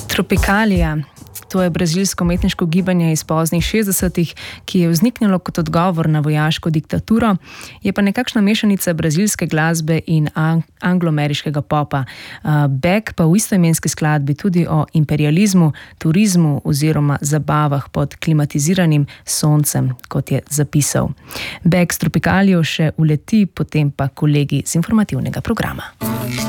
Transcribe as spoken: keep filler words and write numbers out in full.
Tropikalija. To je brazilsko umetniško gibanje iz poznih šestdesetih, ki je vzniknilo kot odgovor na vojaško diktaturo, je pa nekakšna mešanica brazilske glasbe in anglo-ameriškega popa. Beck pa v istoimenski skladbi tudi o imperializmu, turizmu oziroma zabavah pod klimatiziranim soncem, kot je zapisal. Beck s Tropikalijo še uleti, potem pa kolegi z informativnega programa.